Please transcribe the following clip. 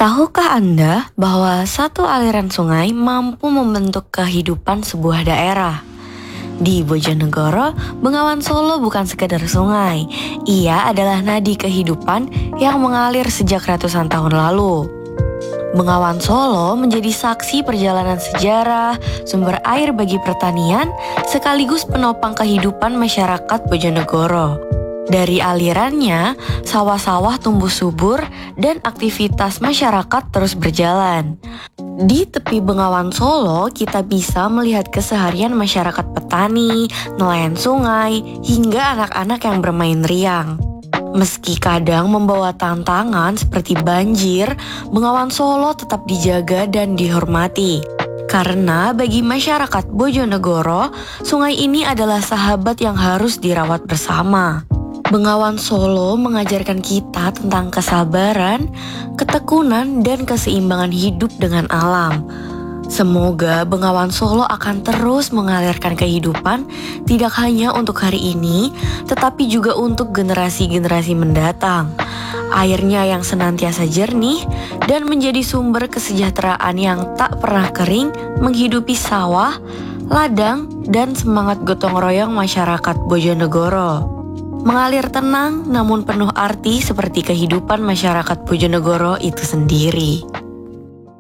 Tahukah Anda bahwa satu aliran sungai mampu membentuk kehidupan sebuah daerah? Di Bojonegoro, Bengawan Solo bukan sekedar sungai. Ia adalah nadi kehidupan yang mengalir sejak ratusan tahun lalu. Bengawan Solo menjadi saksi perjalanan sejarah, sumber air bagi pertanian, sekaligus penopang kehidupan masyarakat Bojonegoro. Dari alirannya, sawah-sawah tumbuh subur dan aktivitas masyarakat terus berjalan. Di tepi Bengawan Solo, kita bisa melihat keseharian masyarakat petani, nelayan sungai, hingga anak-anak yang bermain riang. Meski kadang membawa tantangan seperti banjir, Bengawan Solo tetap dijaga dan dihormati. Karena bagi masyarakat Bojonegoro, sungai ini adalah sahabat yang harus dirawat bersama. Bengawan Solo mengajarkan kita tentang kesabaran, ketekunan, dan keseimbangan hidup dengan alam. Semoga Bengawan Solo akan terus mengalirkan kehidupan tidak hanya untuk hari ini, tetapi juga untuk generasi-generasi mendatang. Airnya yang senantiasa jernih dan menjadi sumber kesejahteraan yang tak pernah kering menghidupi sawah, ladang, dan semangat gotong royong masyarakat Bojonegoro. Mengalir tenang namun penuh arti seperti kehidupan masyarakat Bojonegoro itu sendiri.